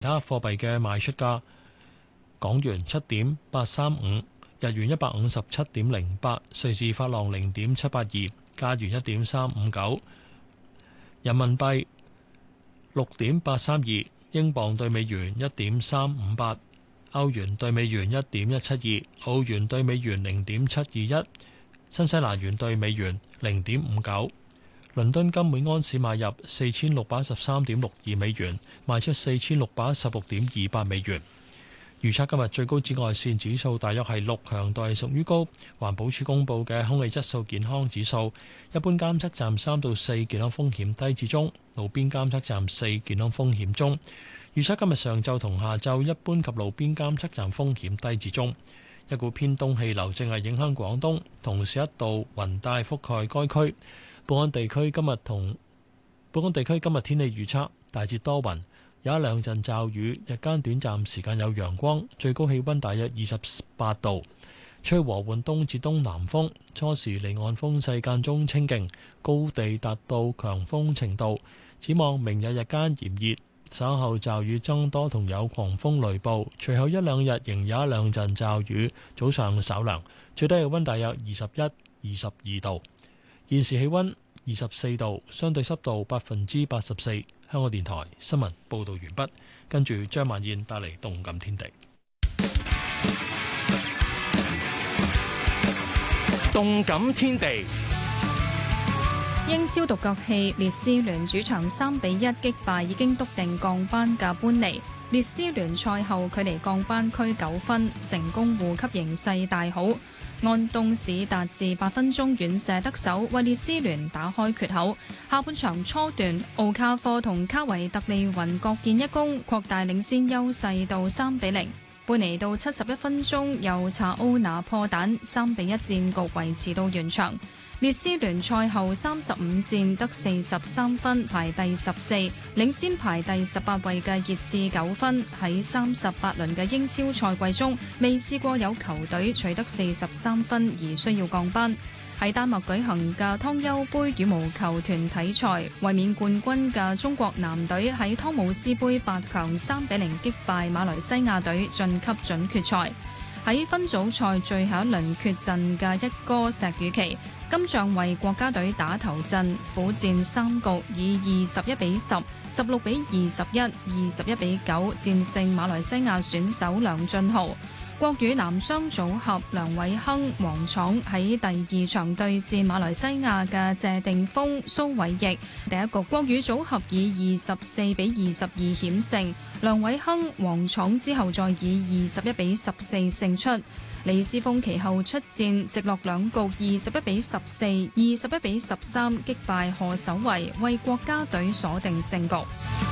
他貨幣嘅賣出價：港元7.835，日元157.08，瑞士法郎0.782，加元1.359，人民幣6.832，英鎊對美元1.358，歐元對美元1.172，澳元對美元0.721，新西蘭元對美元0.59。倫敦金每安士買入4613.62美元，賣出4616.28美元。預測今日最高紫外線指數大約係6，強度係屬於高。環保署公布嘅空氣質素健康指數，一般監測站3到4，健康風險低至中；路邊監測站4，健康風險中。預測今日上晝同下晝一般及路邊監測站風險低至中。一股偏東氣流正係影響廣東，同時一道雲帶覆蓋該區。本港地區今日天氣預測大致多雲，有一兩陣驟雨，日間短暫時間有陽光，最高氣溫大約28度，吹和緩東至東南風，初時離岸風勢間中清勁，高地達到強風程度。展望明日日間炎熱，稍後驟雨增多同有狂風雷暴，隨後一兩日仍有一兩陣驟雨，早上稍涼，最低氣溫大約21、22度。現時氣溫24度，相對濕度84%。香港電台新聞報道完畢，跟住張曼燕帶嚟動感天地。 動感天地， 英超獨腳戲，列斯聯主場3-1擊敗已經篤定降班嘅般尼。列斯聯賽後距離降班區9分，成功護級形勢大好。安東史達至8分鐘遠射得手，為列斯聯打開缺口。下半場初段，奧卡科同卡維特利雲各建一功，擴大領先優勢到3-0。般尼到71分鐘由查奧拿破蛋，3-1戰局維持到完場。列斯聯賽後35戰得43分，排第14，領先排第18位嘅熱刺9分。喺38輪嘅英超賽季中，未試過有球隊取得43分而需要降班。喺丹麥舉行嘅湯尤杯羽毛球團體賽，衛冕冠軍嘅中國男隊喺湯姆斯杯8強3-0擊敗馬來西亞隊晉級準決賽。喺分組賽最後一輪缺陣嘅一哥石宇奇，今仗為國家隊打頭陣，苦戰3局，以21-10、16-21、21-9戰勝馬來西亞選手梁俊豪。國羽男雙組合梁偉鏗、黃闖喺第二場對戰馬來西亞嘅謝定峰、蘇偉譯，第一局國羽組合以24-22險勝，梁偉鏗、黃闖之後再以21-14勝出。李斯峰其後出戰，直落兩局21-14、21-13擊敗賀守維，為國家隊鎖定勝局。